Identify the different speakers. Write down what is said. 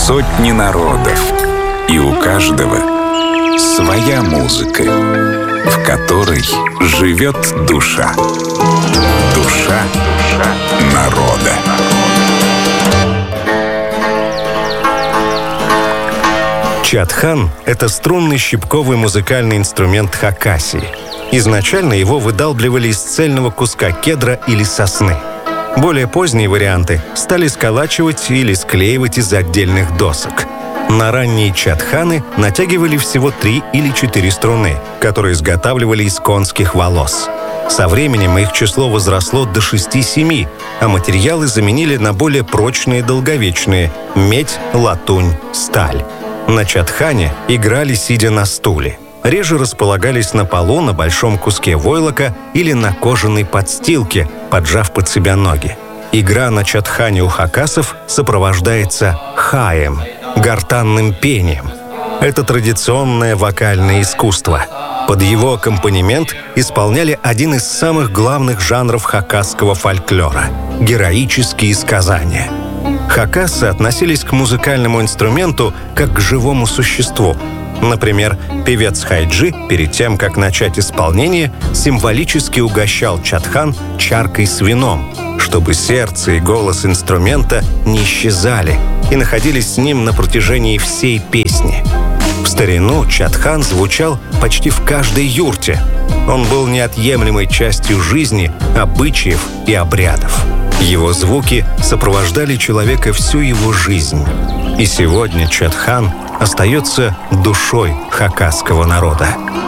Speaker 1: Сотни народов, и у каждого своя музыка, в которой живет душа. Душа народа.
Speaker 2: Чадхан — это струнный щипковый музыкальный инструмент хакасии. Изначально его выдалбливали из цельного куска кедра или сосны. Более поздние варианты стали сколачивать или склеивать из отдельных досок. На ранние чадханы натягивали всего 3 или 4 струны, которые изготавливали из конских волос. Со временем их число возросло до 6-7, а материалы заменили на более прочные и долговечные — медь, латунь, сталь. На чадхане играли, сидя на стуле. Реже располагались на полу, на большом куске войлока или на кожаной подстилке, поджав под себя ноги. Игра на чадхане у хакасов сопровождается хаем — гортанным пением. Это традиционное вокальное искусство. Под его аккомпанемент исполняли один из самых главных жанров хакасского фольклора — героические сказания. Хакасы относились к музыкальному инструменту как к живому существу. Например, певец Хайджи перед тем, как начать исполнение, символически угощал чадхан чаркой с вином, чтобы сердце и голос инструмента не исчезали и находились с ним на протяжении всей песни. В старину чадхан звучал почти в каждой юрте. Он был неотъемлемой частью жизни, обычаев и обрядов. Его звуки сопровождали человека всю его жизнь. И сегодня чадхан остается душой хакасского народа.